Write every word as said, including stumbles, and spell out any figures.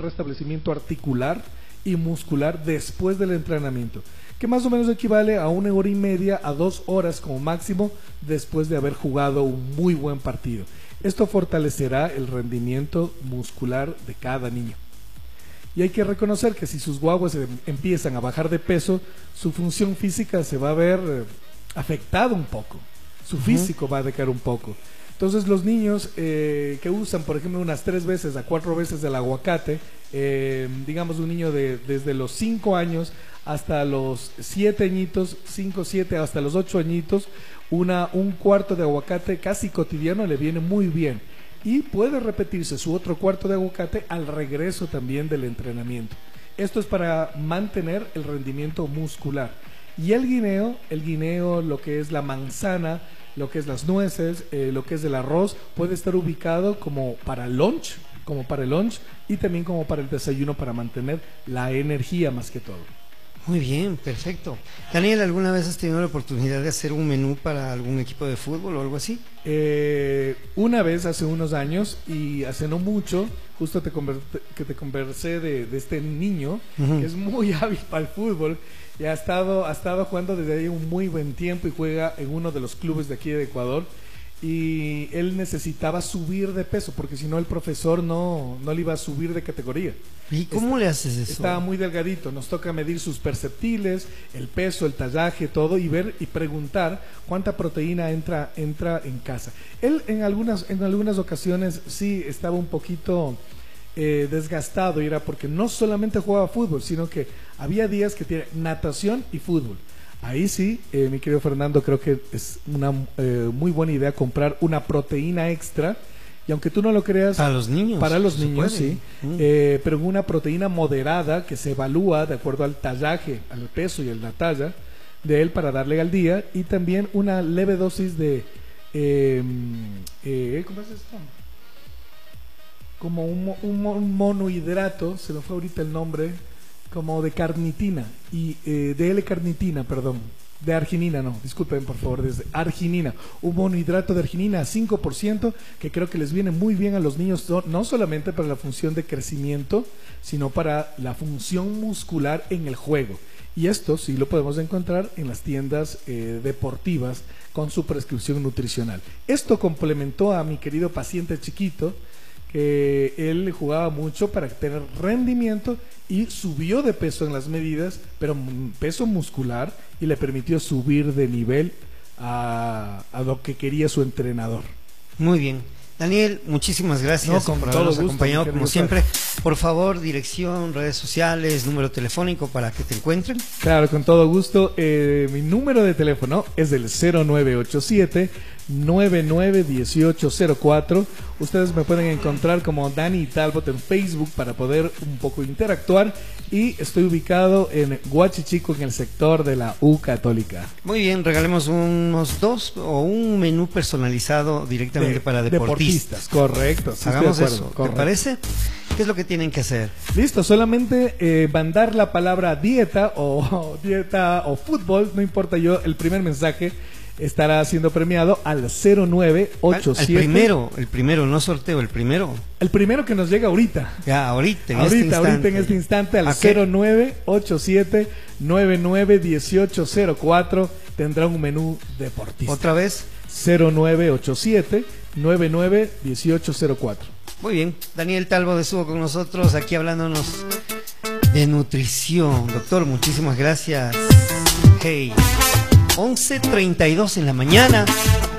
restablecimiento articular y muscular después del entrenamiento, que más o menos equivale a una hora y media a dos horas como máximo después de haber jugado un muy buen partido. Esto fortalecerá el rendimiento muscular de cada niño. Y hay que reconocer que si sus guaguas empiezan a bajar de peso, su función física se va a ver eh, afectada un poco, su uh-huh. físico va a decaer un poco. Entonces los niños eh, que usan, por ejemplo, unas tres veces a cuatro veces el aguacate, eh, digamos un niño de desde los cinco años hasta los siete añitos, cinco, siete, hasta los ocho añitos, una, un cuarto de aguacate casi cotidiano le viene muy bien. Y puede repetirse su otro cuarto de aguacate al regreso también del entrenamiento. Esto es para mantener el rendimiento muscular. Y el guineo, el guineo, lo que es la manzana, lo que es las nueces, eh, lo que es el arroz, puede estar ubicado como para lunch, como para el lunch y también como para el desayuno, para mantener la energía más que todo. Muy bien, perfecto. Daniel, ¿alguna vez has tenido la oportunidad de hacer un menú para algún equipo de fútbol o algo así? Eh, una vez hace unos años, y hace no mucho, justo te que te conversé de, de este niño, uh-huh. que es muy hábil para el fútbol y ha estado, ha estado jugando desde ahí un muy buen tiempo y juega en uno de los clubes de aquí de Ecuador. Y él necesitaba subir de peso porque si no el profesor no, no le iba a subir de categoría. ¿Y cómo Está, le haces eso? Estaba muy delgadito, nos toca medir sus perceptiles, el peso, el tallaje, todo, y ver y preguntar cuánta proteína entra, entra en casa. Él en algunas, en algunas ocasiones sí estaba un poquito eh, desgastado, y era porque no solamente jugaba fútbol, sino que había días que tiene natación y fútbol. Ahí sí, eh, mi querido Fernando, creo que es una eh, muy buena idea comprar una proteína extra, y aunque tú no lo creas, para los niños, para los niños sí, mm. eh, pero una proteína moderada que se evalúa de acuerdo al tallaje, al peso y a la talla de él para darle al día, y también una leve dosis de eh, eh, ¿cómo es esto? Como un, un, un monohidrato, se me fue ahorita el nombre, como de carnitina, y eh, de L-carnitina, perdón, de arginina, no, disculpen por favor, desde arginina, un monohidrato de arginina a cinco por ciento, que creo que les viene muy bien a los niños, no solamente para la función de crecimiento, sino para la función muscular en el juego. Y esto sí lo podemos encontrar en las tiendas eh, deportivas con su prescripción nutricional. Esto complementó a mi querido paciente chiquito, que él jugaba mucho para tener rendimiento y subió de peso en las medidas, pero peso muscular, y le permitió subir de nivel a, a lo que quería su entrenador. Muy bien. Daniel, muchísimas gracias no, por habernos acompañado como siempre. Por favor, dirección, redes sociales, número telefónico para que te encuentren. Claro, con todo gusto. Eh, mi número de teléfono es el cero nueve ocho siete, nueve nueve uno ocho cero cuatro. Ustedes me pueden encontrar como Dani Talbot en Facebook para poder un poco interactuar, y estoy ubicado en Huachichico, en el sector de la U Católica. Muy bien, regalemos unos dos o un menú personalizado directamente de, para deportistas. deportistas. Correcto. Sí, hagamos acuerdo, eso. correcto. ¿Te parece? ¿Qué es lo que tienen que hacer? Listo, solamente eh, mandar la palabra dieta o, o dieta o fútbol, no importa, yo el primer mensaje estará siendo premiado al cero nueve ocho siete. El primero, el primero, no sorteo, el primero. El primero que nos llega ahorita. Ya, ahorita, en ahorita, este instante. ahorita en este instante al cero nueve ocho siete, nueve nueve uno ocho cero cuatro tendrá un menú deportista. ¿Otra vez? cero nueve ocho siete, nueve nueve uno ocho cero cuatro. Muy bien, Daniel Talbot estuvo con nosotros aquí hablándonos de nutrición. Doctor, muchísimas gracias. Hey, once treinta y dos en la mañana.